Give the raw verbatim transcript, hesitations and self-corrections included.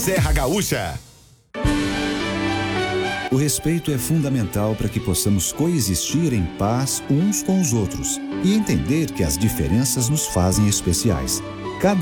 Serra Gaúcha. O respeito é fundamental para que possamos coexistir em paz uns com os outros e entender que as diferenças nos fazem especiais.